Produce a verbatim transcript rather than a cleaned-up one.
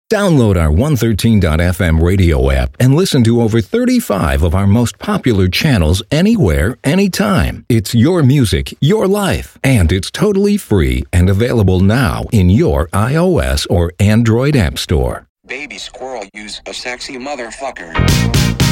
Download our one thirteen dot f m radio app and listen to over thirty-five of our most popular channels anywhere, anytime. It's your music, your life, and it's totally free and available now in your iOS or Android app store. Baby squirrel, use a sexy motherfucker.